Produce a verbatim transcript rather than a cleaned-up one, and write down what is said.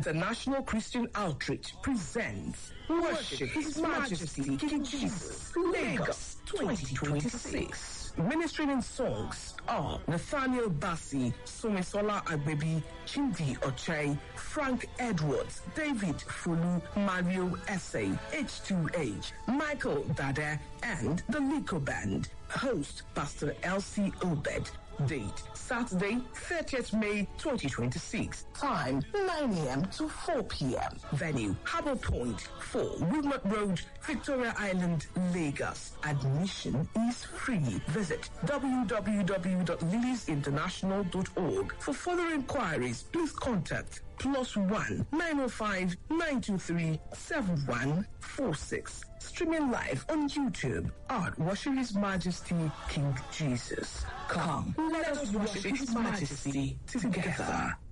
International Christian Outreach presents Worship His Majesty King Jesus, Lagos twenty twenty-six. Ministering in songs are Nathaniel Bassi, Somisola Agbebi, Chindi Ochai, Frank Edwards, David Fulu, Mario Essay, H two H, Michael Dada, and the Lico Band. Host Pastor Elsie Obed. Date Saturday, thirtieth May twenty twenty-six. Time nine a.m. to four p.m. Venue Harbour Point, four Wilmot Road, Victoria Island, Lagos. Admission is free. Visit w w w dot lilies international dot org. For further inquiries, please contact plus one nine oh five nine two three seven one four six. Streaming live on YouTube at Worship His Majesty King Jesus. Come, let us worship His Majesty together.